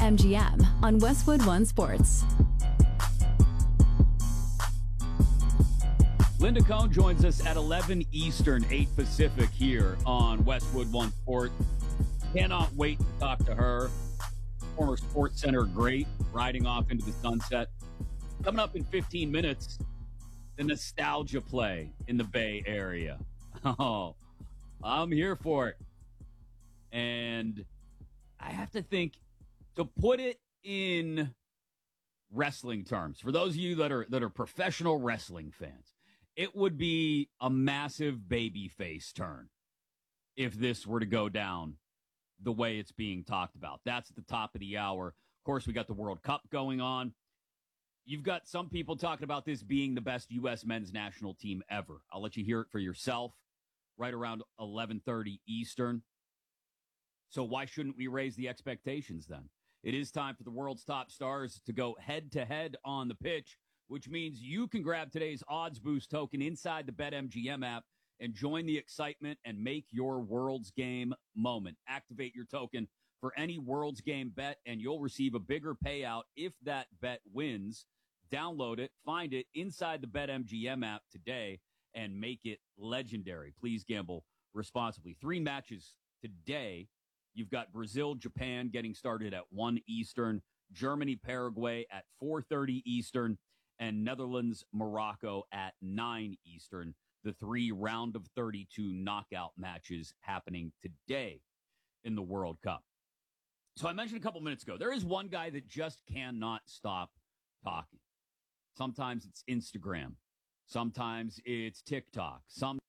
BetMGM on Westwood One Sports. Linda Cohn joins us at 11 Eastern, 8 Pacific here on Westwood One Sports. Cannot wait to talk to her. Former Sports Center great, riding off into the sunset. Coming up in 15 minutes, the nostalgia play in the Bay Area. Oh, I'm here for it. And I have to think, to put it in wrestling terms, for those of you that are professional wrestling fans, it would be a massive babyface turn if this were to go down the way it's being talked about. That's at the top of the hour. Of course, we got the World Cup going on. You've got some people talking about this being the best U.S. men's national team ever. I'll let you hear it for yourself right around 11:30 Eastern. So why shouldn't we raise the expectations then? It is time for the world's top stars to go head-to-head on the pitch, which means you can grab today's Odds Boost token inside the BetMGM app and join the excitement and make your World's Game moment. Activate your token for any World's Game bet, and you'll receive a bigger payout if that bet wins. Download it, find it inside the BetMGM app today, and make it legendary. Please gamble responsibly. 3 matches today. You've got Brazil, Japan getting started at 1 Eastern, Germany, Paraguay at 4:30 Eastern, and Netherlands, Morocco at 9 Eastern. The 3 round of 32 knockout matches happening today in the World Cup. So I mentioned a couple minutes ago, there is one guy that just cannot stop talking. Sometimes it's Instagram. Sometimes it's TikTok.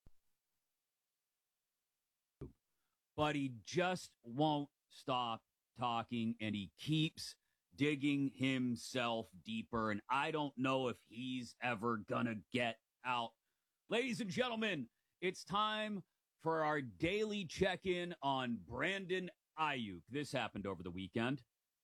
But he just won't stop talking, and he keeps digging himself deeper, and I don't know if he's ever gonna get out. Ladies and gentlemen, it's time for our daily check-in on Brandon Aiyuk. This happened over the weekend.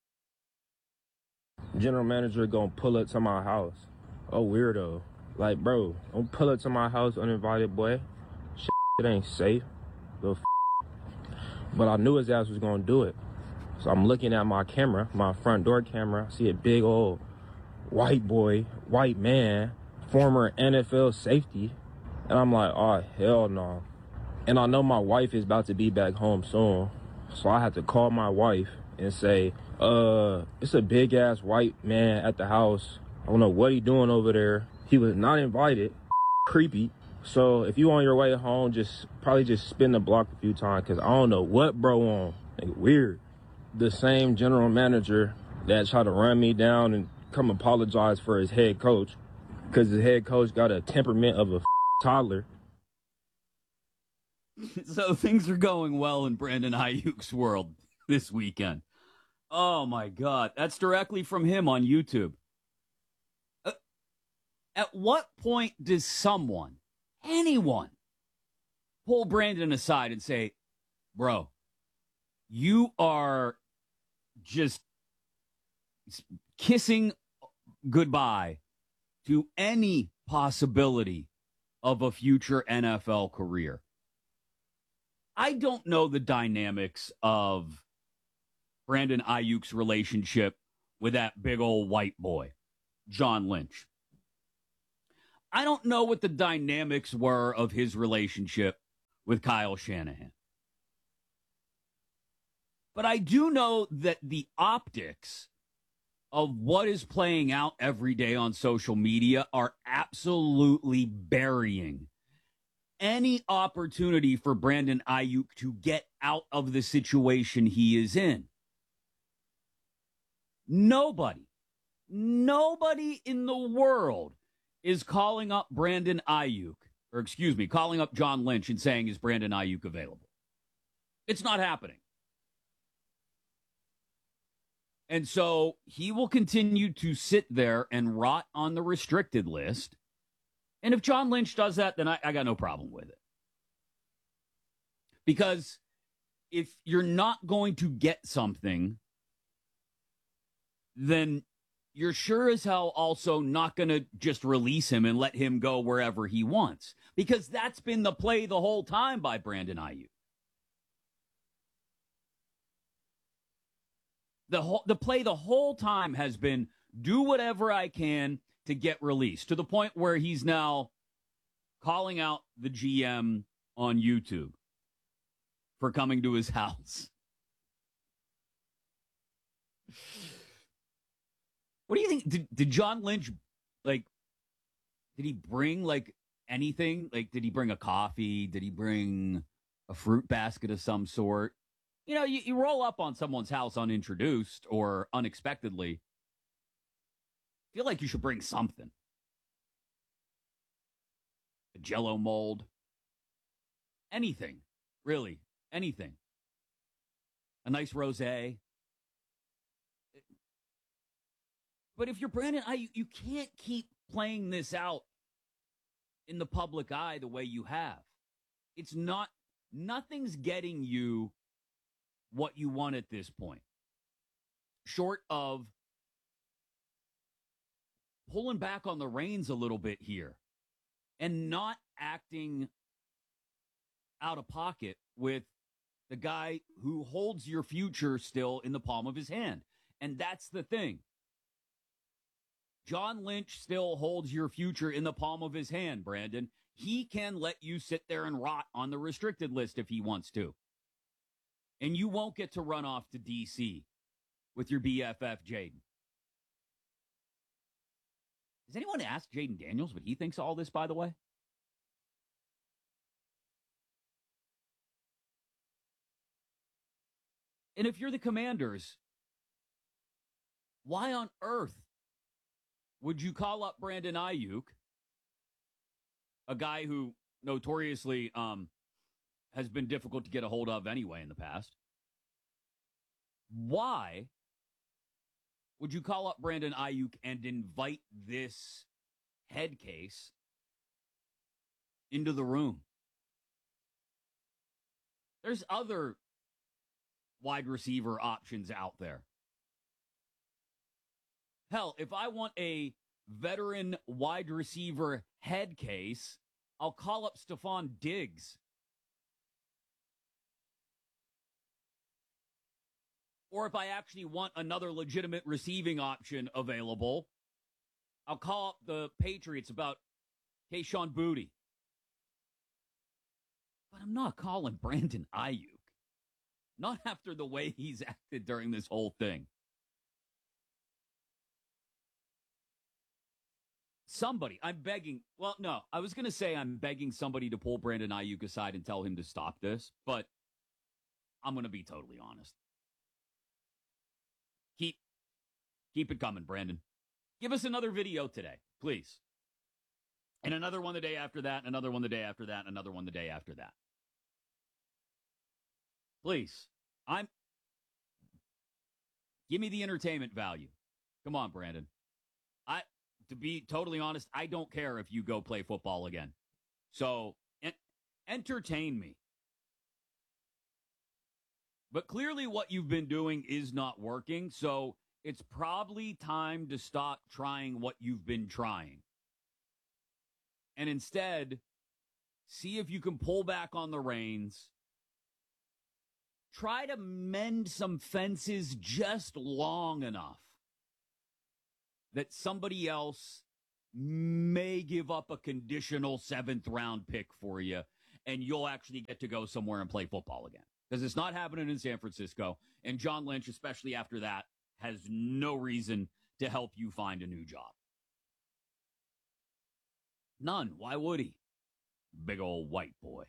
General manager gonna pull up to my house. Oh, weirdo. Like, bro, don't pull up to my house uninvited, boy. Shit, it ain't safe. Little But I knew his ass was gonna do it. So I'm looking at my camera, my front door camera. I see a big old white boy, white man, former NFL safety. And I'm like, oh, hell no. And I know my wife is about to be back home soon. So I had to call my wife and say, it's a big ass white man at the house. I don't know what he doing over there. He was not invited. Creepy. So if you on your way home, probably just spin the block a few times, because I don't know what bro on. Like, weird. The same general manager that tried to run me down and come apologize for his head coach, because his head coach got a temperament of a toddler. So things are going well in Brandon Aiyuk's world this weekend. Oh, my God. That's directly from him on YouTube. At what point does someone, anyone, pull Brandon aside and say, bro, you are just kissing goodbye to any possibility of a future NFL career? I don't know the dynamics of Brandon Aiyuk's relationship with that big old white boy, John Lynch. I don't know what the dynamics were of his relationship with Kyle Shanahan. But I do know that the optics of what is playing out every day on social media are absolutely burying any opportunity for Brandon Aiyuk to get out of the situation he is in. Nobody in the world is calling up Brandon Aiyuk, or excuse me, calling up John Lynch and saying, is Brandon Aiyuk available? It's not happening. And so he will continue to sit there and rot on the restricted list. And if John Lynch does that, then I got no problem with it. Because if you're not going to get something, then you're sure as hell also not going to just release him and let him go wherever he wants. Because that's been the play the whole time by Brandon Aiyuk. the play the whole time has been do whatever I can to get released, to the point where he's now calling out the GM on YouTube for coming to his house. What do you think? Did John Lynch, did he bring, anything? Did he bring a coffee? Did he bring a fruit basket of some sort? You roll up on someone's house unintroduced or unexpectedly. I feel like you should bring something. A Jell-O mold. Anything. Really. Anything. A nice rosé. But if you're Brandon Ayuk, you can't keep playing this out in the public eye the way you have. Nothing's getting you what you want at this point. Short of pulling back on the reins a little bit here and not acting out of pocket with the guy who holds your future still in the palm of his hand. And that's the thing. John Lynch still holds your future in the palm of his hand, Brandon. He can let you sit there and rot on the restricted list if he wants to. And you won't get to run off to D.C. with your BFF, Jaden. Has anyone asked Jaden Daniels what he thinks of all this, by the way? And if you're the Commanders, why on earth would you call up Brandon Ayuk, a guy who notoriously has been difficult to get a hold of anyway in the past? Why would you call up Brandon Ayuk and invite this head case into the room? There's other wide receiver options out there. Hell, if I want a veteran wide receiver head case, I'll call up Stephon Diggs. Or if I actually want another legitimate receiving option available, I'll call up the Patriots about Kayshon Boutte. But I'm not calling Brandon Ayuk. Not after the way he's acted during this whole thing. Somebody, I'm begging, well, no, I was going to say I'm begging somebody to pull Brandon Ayuk aside and tell him to stop this, but I'm going to be totally honest. Keep it coming, Brandon. Give us another video today, please. And another one the day after that, and another one the day after that, and another one the day after that. Please. Give me the entertainment value. Come on, Brandon. To be totally honest, I don't care if you go play football again. So, entertain me. But clearly what you've been doing is not working, so it's probably time to stop trying what you've been trying. And instead, see if you can pull back on the reins. Try to mend some fences just long enough that somebody else may give up a conditional 7th round pick for you, and you'll actually get to go somewhere and play football again. Because it's not happening in San Francisco, and John Lynch, especially after that, has no reason to help you find a new job. None. Why would he? Big old white boy.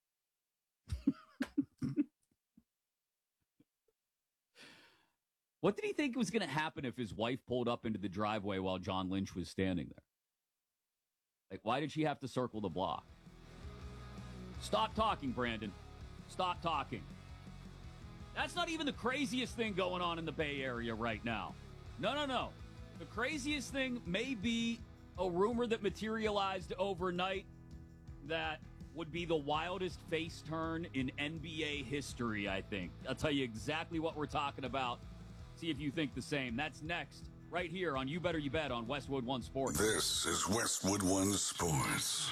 What did he think was going to happen if his wife pulled up into the driveway while John Lynch was standing there? Why did she have to circle the block? Stop talking, Brandon. Stop talking. That's not even the craziest thing going on in the Bay Area right now. No. The craziest thing may be a rumor that materialized overnight that would be the wildest face turn in NBA history, I think. I'll tell you exactly what we're talking about. See if you think the same. That's next, right here on You Better You Bet on Westwood One Sports. This is Westwood One Sports.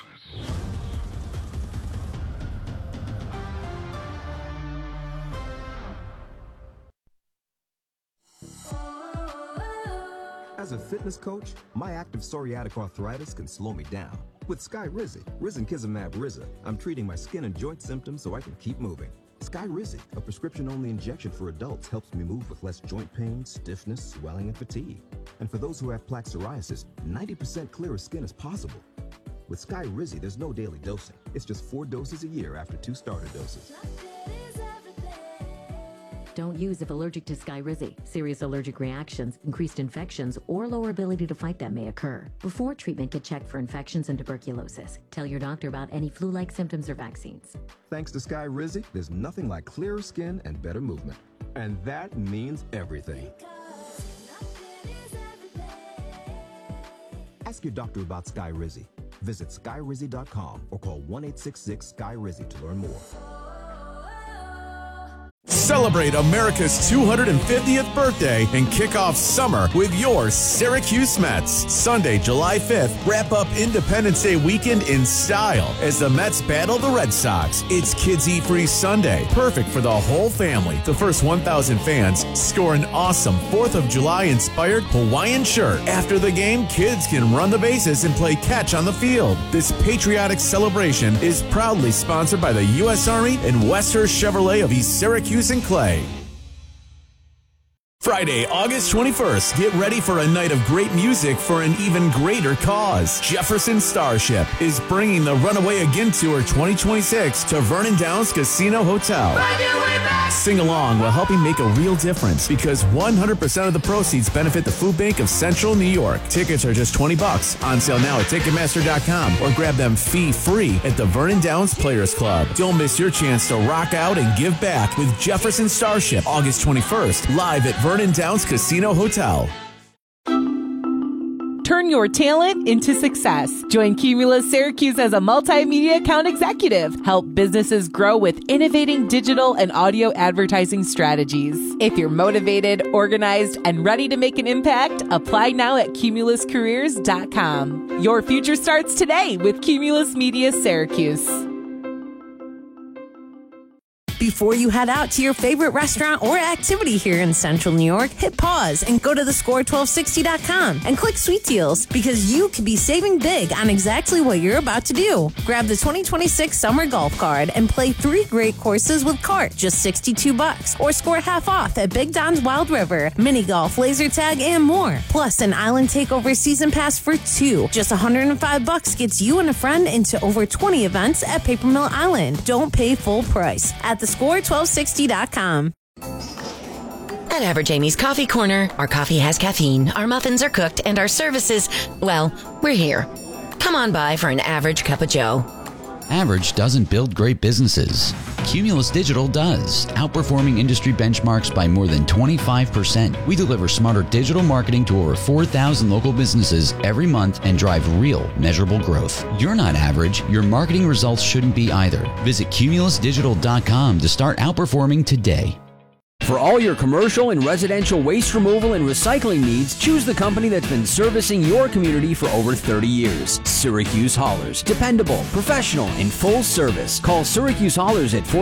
As a fitness coach, my active psoriatic arthritis can slow me down. With Skyrizi, Risankizumab Riza, I'm treating my skin and joint symptoms so I can keep moving. Skyrizi, a prescription-only injection for adults, helps me move with less joint pain, stiffness, swelling, and fatigue. And for those who have plaque psoriasis, 90% clearer skin is possible. With Skyrizi, there's no daily dosing. It's just 4 doses a year after 2 starter doses. Don't use if allergic to Skyrizi. Serious allergic reactions, increased infections, or lower ability to fight them may occur. Before treatment, get checked for infections and tuberculosis. Tell your doctor about any flu-like symptoms or vaccines. Thanks to Skyrizi, there's nothing like clearer skin and better movement. And that means everything. Ask your doctor about Skyrizi. Visit Skyrizi.com or call 1-866-SKY-RIZI to learn more. Celebrate America's 250th birthday and kick off summer with your Syracuse Mets. Sunday, July 5th, wrap up Independence Day weekend in style as the Mets battle the Red Sox. It's Kids Eat Free Sunday, perfect for the whole family. The first 1,000 fans score an awesome 4th of July-inspired Hawaiian shirt. After the game, kids can run the bases and play catch on the field. This patriotic celebration is proudly sponsored by the U.S. Army and Westhurst Chevrolet of East Syracuse and Clay. Friday, August 21st, get ready for a night of great music for an even greater cause. Jefferson Starship is bringing the Runaway Again Tour 2026 to Vernon Downs Casino Hotel. Sing along while helping make a real difference because 100% of the proceeds benefit the Food Bank of Central New York. Tickets are just $20 on sale now at Ticketmaster.com or grab them fee-free at the Vernon Downs Players Club. Don't miss your chance to rock out and give back with Jefferson Starship, August 21st, live at Vernon Downs Casino Hotel. Turn your talent into success. Join Cumulus Syracuse as a multimedia account executive. Help businesses grow with innovating digital and audio advertising strategies. If you're motivated, organized, and ready to make an impact, apply now at cumuluscareers.com. Your future starts today with Cumulus Media Syracuse. Before you head out to your favorite restaurant or activity here in Central New York, hit pause and go to thescore1260.com and click Sweet Deals because you could be saving big on exactly what you're about to do. Grab the 2026 Summer Golf Card and play 3 great courses with cart, just $62, or score half off at Big Don's Wild River, mini golf, laser tag, and more. Plus, an Island Takeover Season Pass for 2. Just $105 gets you and a friend into over 20 events at Paper Mill Island. Don't pay full price at thescore1260.com. At Average Amy's Coffee Corner, our coffee has caffeine, our muffins are cooked, and our services, well, we're here. Come on by for an average cup of joe. Average doesn't build great businesses. Cumulus Digital does, outperforming industry benchmarks by more than 25%. We deliver smarter digital marketing to over 4,000 local businesses every month and drive real, measurable growth. You're not average. Your marketing results shouldn't be either. Visit cumulusdigital.com to start outperforming today. For all your commercial and residential waste removal and recycling needs, choose the company that's been servicing your community for over 30 years. Syracuse Haulers. Dependable, professional, and full service. Call Syracuse Haulers at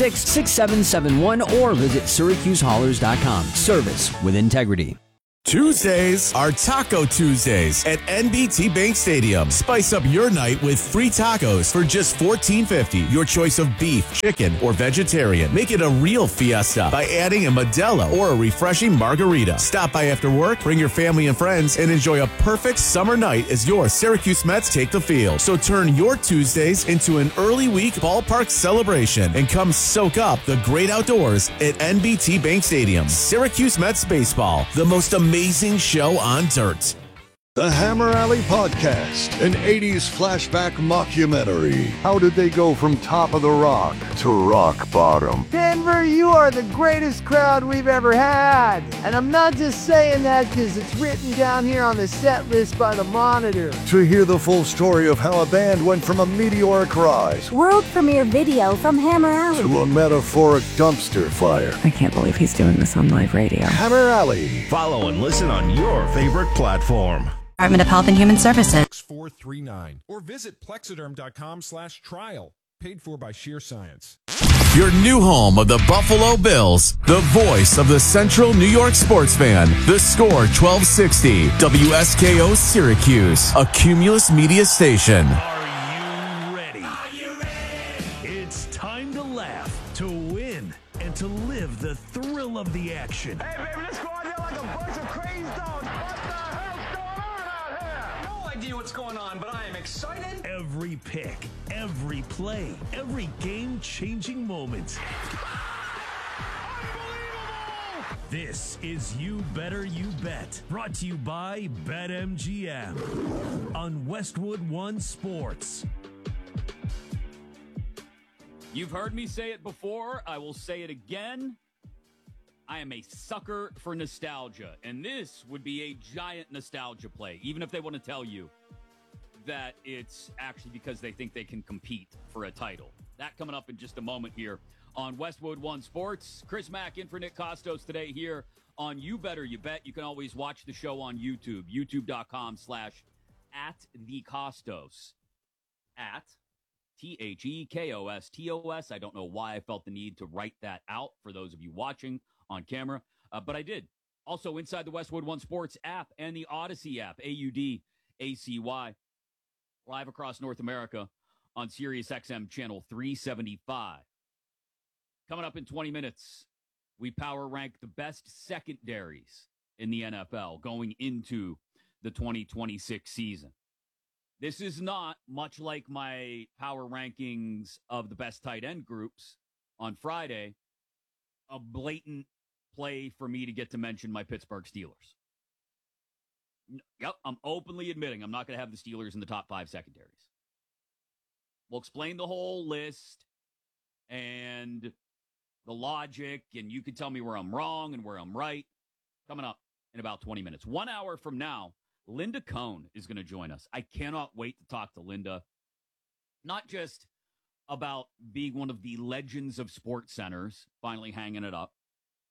426-6771 or visit syracusehaulers.com. Service with integrity. Tuesdays are Taco Tuesdays at NBT Bank Stadium. Spice up your night with free tacos for just $14.50. Your choice of beef, chicken, or vegetarian. Make it a real fiesta by adding a Modelo or a refreshing margarita. Stop by after work, bring your family and friends, and enjoy a perfect summer night as your Syracuse Mets take the field. So turn your Tuesdays into an early week ballpark celebration and come soak up the great outdoors at NBT Bank Stadium. Syracuse Mets baseball, the most amazing show on dirt. The Hammer Alley Podcast, an 80s flashback mockumentary. How did they go from top of the rock to rock bottom? Denver, you are the greatest crowd we've ever had. And I'm not just saying that because it's written down here on the set list by the Monitor. To hear the full story of how a band went from a meteoric rise, world premiere video from Hammer Alley, to a metaphoric dumpster fire. I can't believe he's doing this on live radio. Hammer Alley. Follow and listen on your favorite platform. Department of Health and Human Services. 439 or visit plexiderm.com/trial. Paid for by Sheer Science. Your new home of the Buffalo Bills, the voice of the Central New York sports fan. The Score 1260, WSKO Syracuse, a Cumulus Media station. Are you ready? It's time to laugh, to win, and to live the thrill of the action. Hey, baby, let's go out there like a bunch of crazy dogs. What the hell's going on out here? No idea what's going on, but I am excited. Every pick, every play, every game-changing moment. This is You Better You Bet, brought to you by BetMGM on Westwood One Sports. You've heard me say it before. I will say it again. I am a sucker for nostalgia, and this would be a giant nostalgia play, even if they want to tell you that it's actually because they think they can compete for a title. That coming up in just a moment here on Westwood One Sports. Chris Mack in for Nick Costos today here on You Better You Bet. You can always watch the show on YouTube, youtube.com/@thecostos. At THEKOSTOS. I don't know why I felt the need to write that out for those of you watching on camera, but I did. Also inside the Westwood One Sports app and the Odyssey app, AUDACY, live across North America on Sirius XM channel 375. Coming up in 20 minutes, we power rank the best secondaries in the NFL going into the 2026 season. This is not, much like my power rankings of the best tight end groups on Friday, a blatant play for me to get to mention my Pittsburgh Steelers. Yep, I'm openly admitting I'm not going to have the Steelers in the top 5 secondaries. We'll explain the whole list and the logic, and you can tell me where I'm wrong and where I'm right. Coming up in about 20 minutes. 1 hour from now, Linda Cohn is going to join us. I cannot wait to talk to Linda, not just about being one of the legends of Sports Centers, finally hanging it up,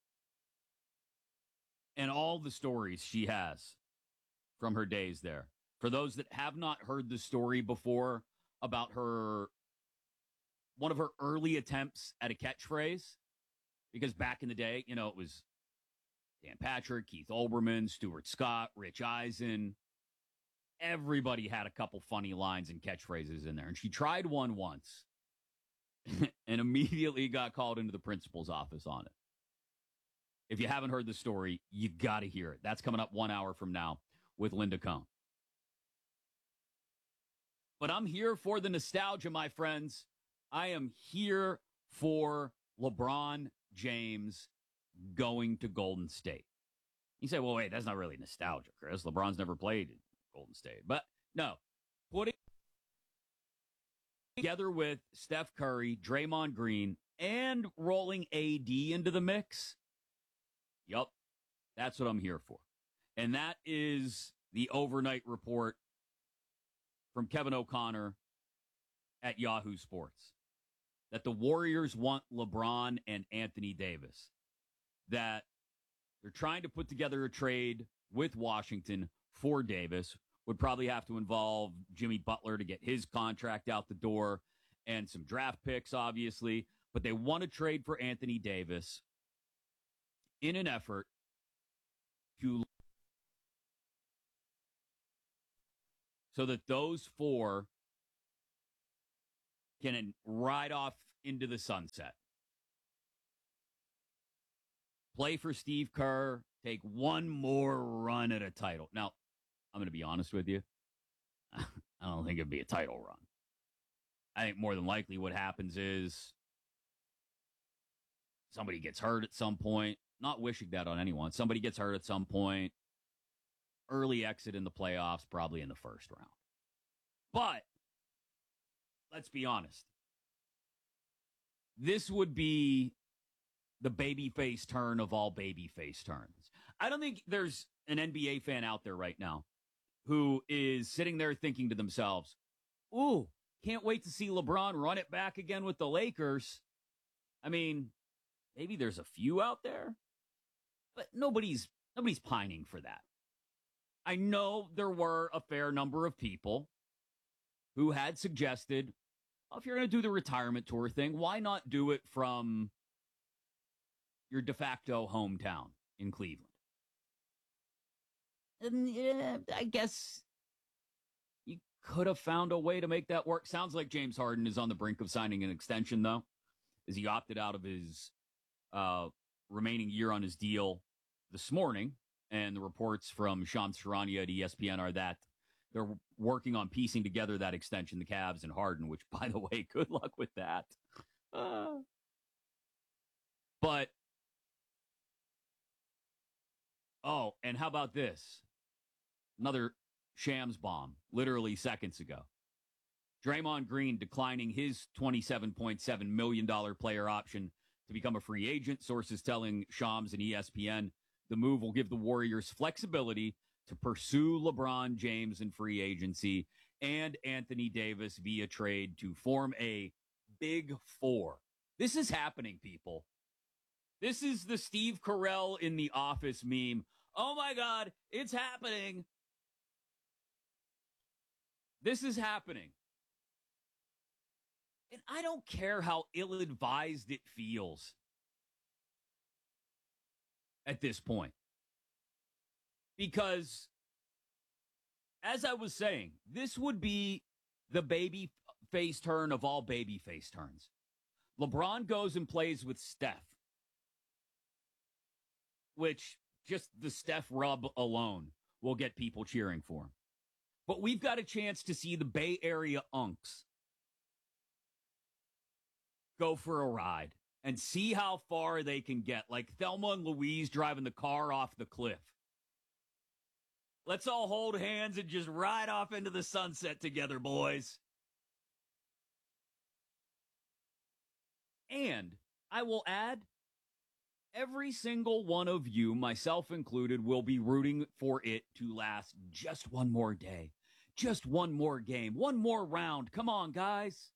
and all the stories she has from her days there. For those that have not heard the story before about one of her early attempts at a catchphrase, because back in the day, it was Dan Patrick, Keith Olbermann, Stuart Scott, Rich Eisen. Everybody had a couple funny lines and catchphrases in there. And she tried one once and immediately got called into the principal's office on it. If you haven't heard the story, you got to hear it. That's coming up 1 hour from now with Linda Cohn. But I'm here for the nostalgia, my friends. I am here for LeBron James going to Golden State. You say, well, wait, that's not really nostalgia, Chris. LeBron's never played in Golden State. But no, putting together with Steph Curry, Draymond Green, and rolling AD into the mix, yup, that's what I'm here for. And that is the overnight report from Kevin O'Connor at Yahoo Sports, that the Warriors want LeBron and Anthony Davis, that they're trying to put together a trade with Washington for Davis, would probably have to involve Jimmy Butler to get his contract out the door and some draft picks, obviously, but they want to trade for Anthony Davis in an effort to so that those four can ride off into the sunset. Play for Steve Kerr, take one more run at a title. Now, I'm going to be honest with you. I don't think it'd be a title run. I think more than likely what happens is somebody gets hurt at some point. Not wishing that on anyone. Somebody gets hurt at some point. Early exit in the playoffs, probably in the first round. But let's be honest. This would be the babyface turn of all babyface turns. I don't think there's an NBA fan out there right now who is sitting there thinking to themselves, ooh, can't wait to see LeBron run it back again with the Lakers. I mean, maybe there's a few out there, but nobody's pining for that. I know there were a fair number of people who had suggested if you're going to do the retirement tour thing, why not do it from your de facto hometown in Cleveland? And I guess you could have found a way to make that work. Sounds like James Harden is on the brink of signing an extension, though, as he opted out of his remaining year on his deal this morning. And the reports from Shams Charania at ESPN are that they're working on piecing together that extension, the Cavs and Harden, which, by the way, good luck with that. But, oh, and how about this? Another Shams bomb, literally seconds ago. Draymond Green declining his $27.7 million player option to become a free agent. Sources telling Shams and ESPN the move will give the Warriors flexibility to pursue LeBron James in free agency and Anthony Davis via trade to form a Big Four. This is happening, people. This is the Steve Carell in The Office meme. Oh, my God, it's happening. This is happening. And I don't care how ill-advised it feels at this point. Because, as I was saying, this would be the baby face turn of all baby face turns. LeBron goes and plays with Steph, which just the Steph rub alone will get people cheering for him. But we've got a chance to see the Bay Area Unks go for a ride and see how far they can get, like Thelma and Louise driving the car off the cliff. Let's all hold hands and just ride off into the sunset together, boys. And I will add, every single one of you, myself included, will be rooting for it to last just one more day, just one more game, one more round. Come on, guys.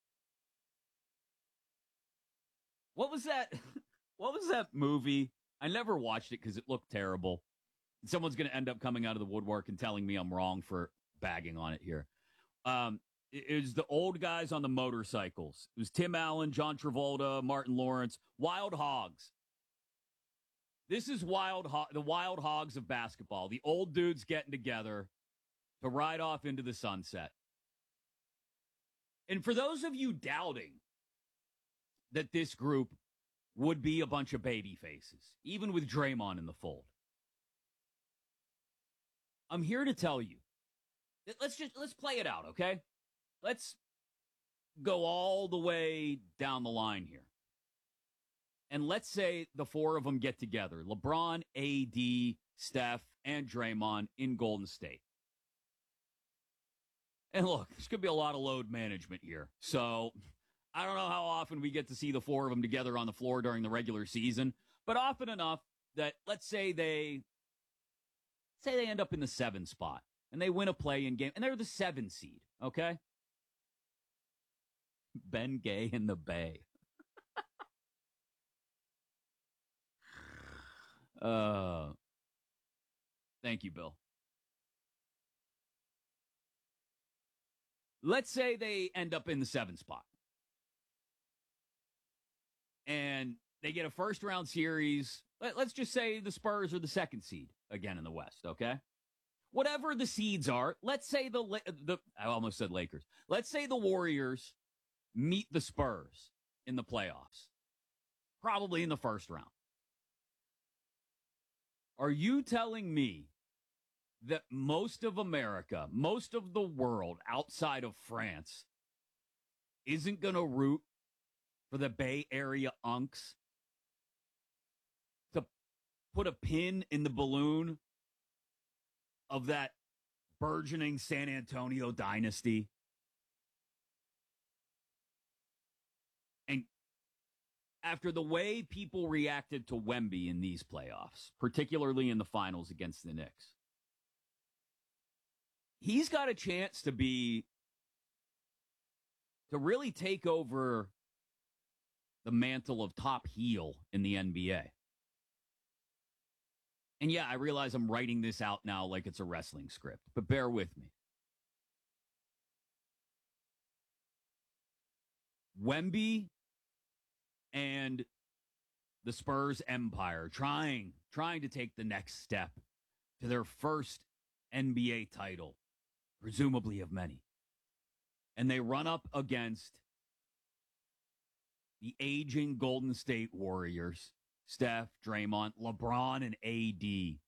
What was that? What was that movie? I never watched it because it looked terrible. Someone's going to end up coming out of the woodwork and telling me I'm wrong for bagging on it here. It was the old guys on the motorcycles. It was Tim Allen, John Travolta, Martin Lawrence, Wild Hogs. This is the Wild Hogs of basketball. The old dudes getting together to ride off into the sunset. And for those of you doubting that this group would be a bunch of baby faces, even with Draymond in the fold, I'm here to tell you, let's play it out, okay? Let's go all the way down the line here. And let's say the four of them get together. LeBron, AD, Steph, and Draymond in Golden State. And look, there's going to be a lot of load management here. So I don't know how often we get to see the four of them together on the floor during the regular season, but often enough that let's say they end up in the 7 spot and they win a play-in game and they're the 7 seed, okay? Ben Gay in the Bay. Thank you, Bill. Let's say they end up in the 7 spot. And they get a first-round series. Let's just say the Spurs are the 2nd seed again in the West, okay? Whatever the seeds are, let's say I almost said Lakers. Let's say the Warriors meet the Spurs in the playoffs, probably in the first round. Are you telling me that most of America, most of the world outside of France, isn't going to root for the Bay Area Unks to put a pin in the balloon of that burgeoning San Antonio dynasty? And after the way people reacted to Wemby in these playoffs, particularly in the finals against the Knicks, he's got a chance to really take over the mantle of top heel in the NBA. And yeah, I realize I'm writing this out now like it's a wrestling script, but bear with me. Wemby and the Spurs empire trying to take the next step to their first NBA title, presumably of many. And they run up against the aging Golden State Warriors, Steph, Draymond, LeBron, and AD.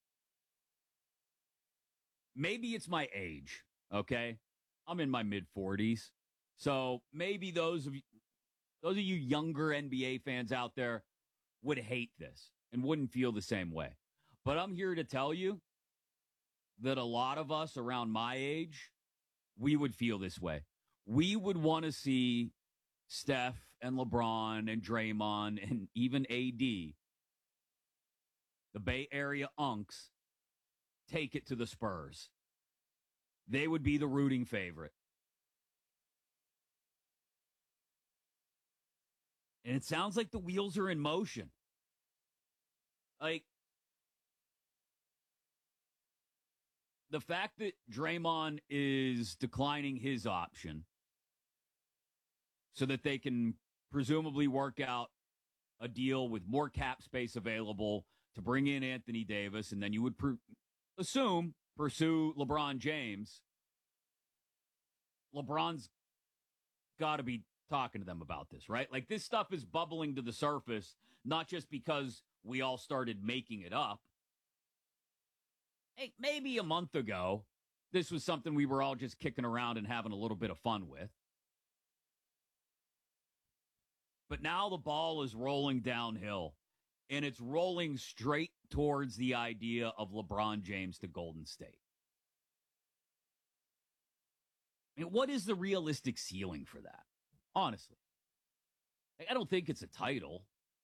Maybe it's my age, okay? I'm in my mid-40s. So maybe those of you younger NBA fans out there would hate this and wouldn't feel the same way. But I'm here to tell you that a lot of us around my age, we would feel this way. We would want to see Steph and LeBron and Draymond and even AD, the Bay Area Unks, take it to the Spurs. They would be the rooting favorite. And it sounds like the wheels are in motion. Like, the fact that Draymond is declining his option so that they can presumably work out a deal with more cap space available to bring in Anthony Davis, and then you would pursue LeBron James. LeBron's got to be talking to them about this, right? Like, this stuff is bubbling to the surface, not just because we all started making it up. Hey, maybe a month ago, this was something we were all just kicking around and having a little bit of fun with. But now the ball is rolling downhill, and it's rolling straight towards the idea of LeBron James to Golden State. I mean, what is the realistic ceiling for that? Honestly, I don't think it's a title.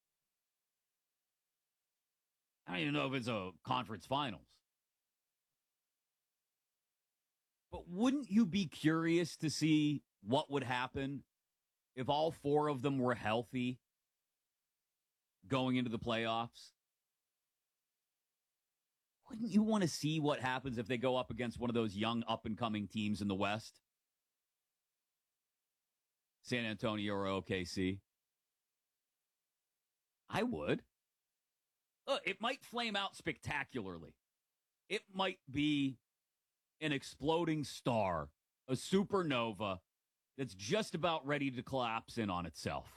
I don't even know if it's a conference finals. But wouldn't you be curious to see what would happen if all four of them were healthy going into the playoffs? Wouldn't you want to see what happens if they go up against one of those young up-and-coming teams in the West? San Antonio or OKC? I would. Look, it might flame out spectacularly. It might be an exploding star, a supernova that's just about ready to collapse in on itself.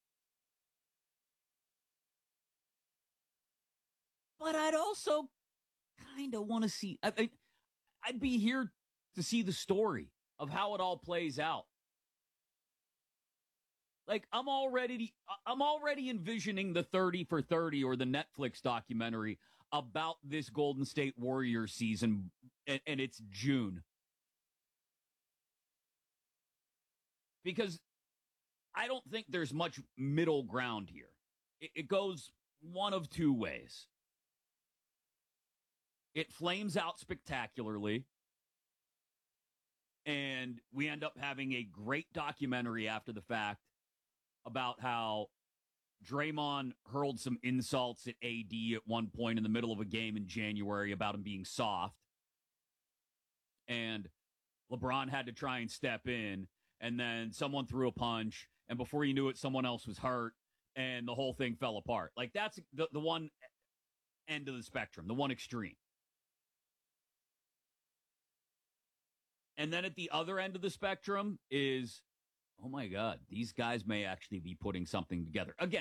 But I'd also kind of want to see, I'd be here to see the story of how it all plays out. Like, I'm already envisioning the 30 for 30 or the Netflix documentary about this Golden State Warriors season, and it's June. Because I don't think there's much middle ground here. It goes one of two ways. It flames out spectacularly, and we end up having a great documentary after the fact about how Draymond hurled some insults at AD at one point in the middle of a game in January about him being soft. And LeBron had to try and step in, and then someone threw a punch, and before you knew it, someone else was hurt, and the whole thing fell apart. Like, that's the one end of the spectrum, the one extreme. And then at the other end of the spectrum is, oh my God, these guys may actually be putting something together. Again,